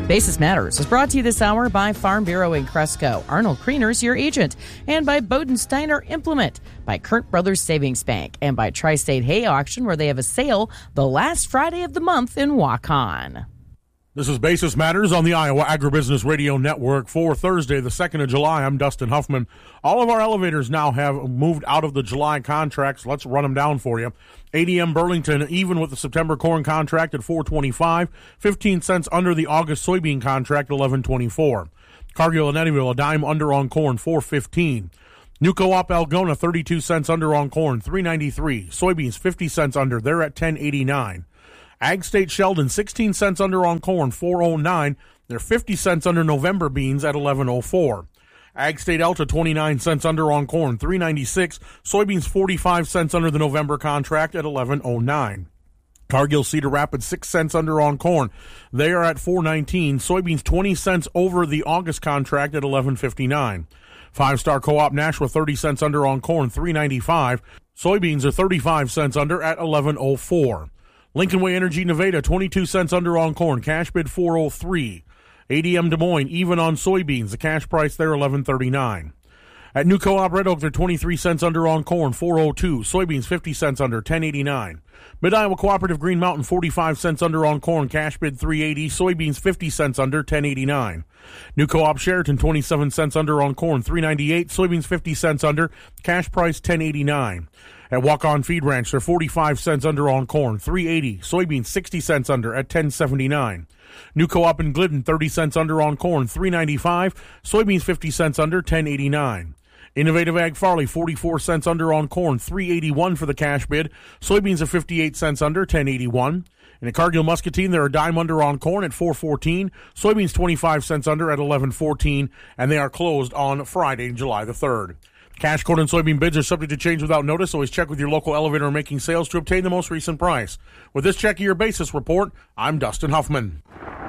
Basis Matters is brought to you this hour by Farm Bureau in Cresco, Arnold Kreener's your agent, and by Bodensteiner Implement, by Kurt Brothers Savings Bank, and by Tri-State Hay Auction, where they have a sale the last Friday of the month in Waukon. This is Basis Matters on the Iowa Agribusiness Radio Network for Thursday, the 2nd of July. I'm Dustin Huffman. All of our elevators now have moved out of the July contracts. Let's run them down for you. ADM Burlington, even with the September corn contract at $4.25, 15 cents under the August soybean contract, $11.24. Cargill and Eddyville, a dime under on corn, $4.15. New Co-op Algona, 32 cents under on corn, $3.93. Soybeans, 50 cents under. They're at $10.89. Ag State Sheldon, 16 cents under on corn, $4.09. They're 50 cents under November beans at $11.04. Ag State Elta, 29 cents under on corn, $3.96. Soybeans, 45 cents under the November contract at $11.09. Cargill Cedar Rapids, 6 cents under on corn. They are at $4.19. Soybeans, 20 cents over the August contract at $11.59. Five Star Co-op Nashua, 30 cents under on corn, $3.95. Soybeans are 35 cents under at $11.04. Lincoln Way Energy Nevada, 22 cents under on corn, cash bid $4.03. ADM Des Moines, even on soybeans, the cash price there $11.39. At New Co-op Red Oak, they're 23 cents under on corn, $4.02. Soybeans 50 cents under, $10.89. Mid-Iowa Cooperative Green Mountain, 45 cents under on corn, cash bid $3.80. Soybeans 50 cents under, $10.89. New Co-op Sheraton, 27 cents under on corn, $3.98. Soybeans 50 cents under, cash price $10.89. At Walk-On Feed Ranch, they're 45 cents under on corn, $3.80. Soybeans 60 cents under at $10.79. New Co-op in Glidden, 30 cents under on corn, $3.95. Soybeans 50 cents under, $10.89. Innovative Ag Farley, 44 cents under on corn, $3.81 for the cash bid. Soybeans are 58 cents under, $10.81. And at Cargill Muscatine, they're a dime under on corn at $4.14. Soybeans 25 cents under at $11.14. And they are closed on Friday, July the 3rd. Cash corn and soybean bids are subject to change without notice. Always check with your local elevator making sales to obtain the most recent price. With this Check of Your Basis report, I'm Dustin Huffman.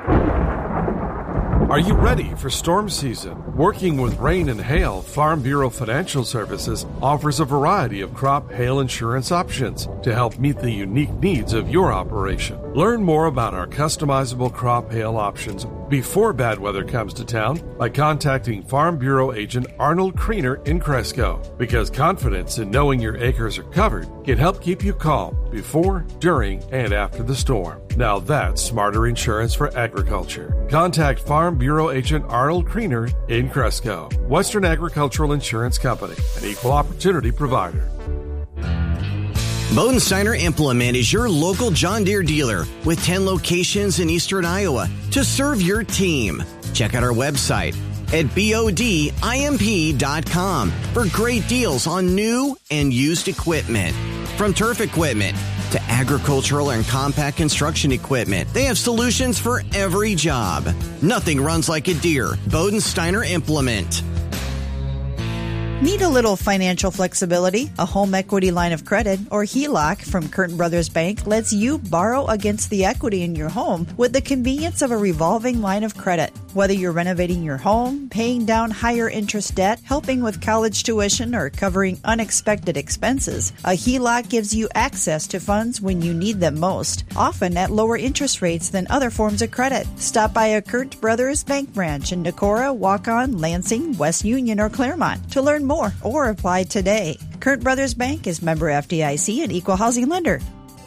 Are you ready for storm season? Working with rain and hail, Farm Bureau Financial Services offers a variety of crop hail insurance options to help meet the unique needs of your operation. Learn more about our customizable crop hail options before bad weather comes to town by contacting Farm Bureau agent Arnold Kreener in Cresco, because confidence in knowing your acres are covered can help keep you calm before, during, and after the storm. Now that's smarter insurance for agriculture. Contact Farm Bureau agent Arnold Kreener in Cresco. Western Agricultural Insurance Company, an equal opportunity provider. Bodensteiner Implement is your local John Deere dealer with 10 locations in eastern Iowa to serve your team. Check out our website at bodimp.com for great deals on new and used equipment. From turf equipment to agricultural and compact construction equipment, they have solutions for every job. Nothing runs like a Deere. Bodensteiner Implement. Need a little financial flexibility? A home equity line of credit, or HELOC, from Curtin Brothers Bank lets you borrow against the equity in your home with the convenience of a revolving line of credit. Whether you're renovating your home, paying down higher interest debt, helping with college tuition, or covering unexpected expenses, a HELOC gives you access to funds when you need them most, often at lower interest rates than other forms of credit. Stop by a Curtin Brothers Bank branch in Decorah, Waukon, Lansing, West Union, or Claremont to learn more or apply today. Curtin Brothers Bank is member FDIC and equal housing lender.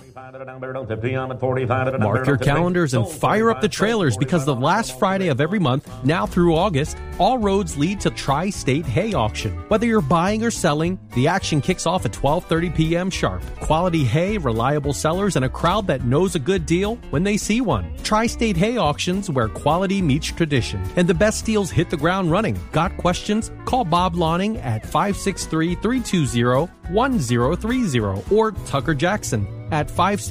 Mark your calendars and fire up the trailers, because the last Friday of every month, now through August, all roads lead to Tri-State Hay Auction. Whether you're buying or selling, the action kicks off at 12:30 p.m. sharp. Quality hay, reliable sellers, and a crowd that knows a good deal when they see one. Tri-State Hay Auctions, where quality meets tradition, and the best deals hit the ground running. Got questions? Call Bob Lawning at 563-320-1030 or Tucker Jackson at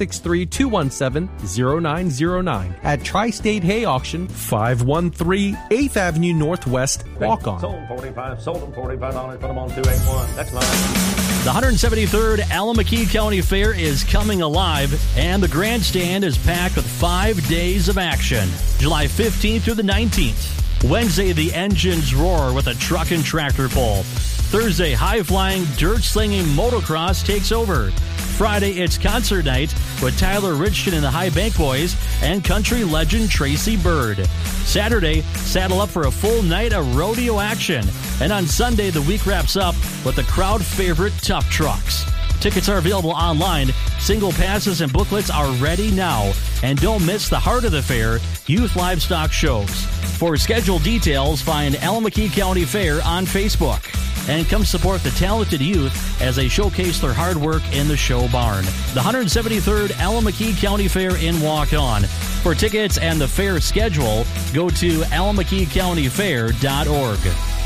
563-217-0909 at Tri-State Hay Auction, 513 8th Avenue Northwest, Waukon. Sold 45, sold them $45, put them on 281. That's mine. The 173rd Allamakee County Fair is coming alive, and the grandstand is packed with 5 days of action. July 15th through the 19th. Wednesday, the engines roar with a truck and tractor pull. Thursday, high-flying, dirt-slinging motocross takes over. Friday, it's concert night with Tyler Richardson and the High Bank Boys and country legend Tracy Byrd. Saturday, saddle up for a full night of rodeo action. And on Sunday, the week wraps up with the crowd favorite Tough Trucks. Tickets are available online. Single passes and booklets are ready now. And don't miss the heart of the fair, youth livestock shows. For scheduled details, find Alameda County Fair on Facebook. And come support the talented youth as they showcase their hard work in the show barn. The 173rd Alameda County Fair in Waukon. For tickets and the fair schedule, go to alamedecountyfair.org.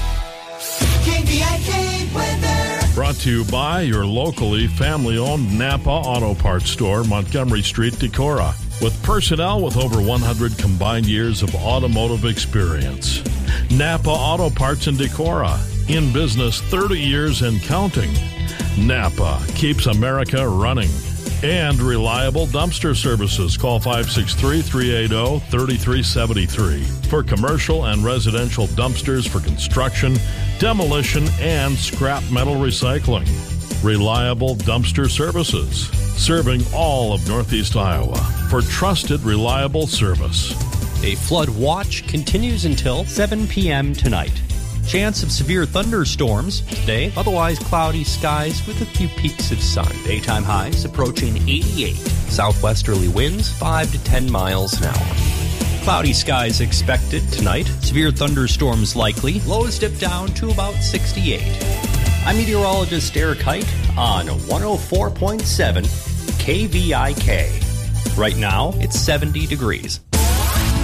KVIK weather. Brought to you by your locally family-owned Napa Auto Parts store, Montgomery Street, Decorah. With personnel with over 100 combined years of automotive experience. Napa Auto Parts in Decorah. In business 30 years and counting. Napa keeps America running. And reliable dumpster services. Call 563-380-3373 for commercial and residential dumpsters for construction, demolition, and scrap metal recycling. Reliable dumpster services. Serving all of Northeast Iowa for trusted, reliable service. A flood watch continues until 7 p.m. tonight. Chance of severe thunderstorms today, otherwise cloudy skies with a few peaks of sun. Daytime highs approaching 88. Southwesterly winds 5 to 10 miles an hour. Cloudy skies expected tonight. Severe thunderstorms likely. Lows dip down to about 68. I'm meteorologist Eric Hike on 104.7 KVIK. Right now, it's 70 degrees.